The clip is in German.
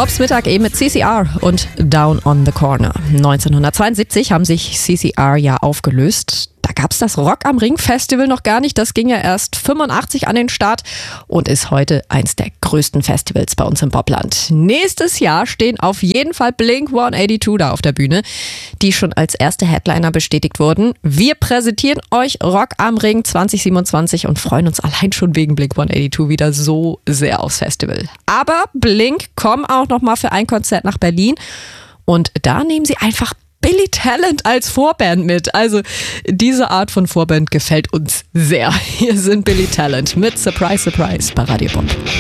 Bobs Mittag eben mit CCR und Down on the Corner. 1972 haben sich CCR ja aufgelöst. Da gab es das Rock am Ring Festival noch gar nicht. Das ging ja erst 85 an den Start und ist heute eins der größten Festivals bei uns im Popland. Nächstes Jahr stehen auf jeden Fall Blink-182 da auf der Bühne, die schon als erste Headliner bestätigt wurden. Wir präsentieren euch Rock am Ring 2027 und freuen uns allein schon wegen Blink-182 wieder so sehr aufs Festival. Aber Blink kommen auch noch mal für ein Konzert nach Berlin und da nehmen sie einfach Billy Talent als Vorband mit. Also diese Art von Vorband gefällt uns sehr. Hier sind Billy Talent mit Surprise, Surprise bei Radio Pop.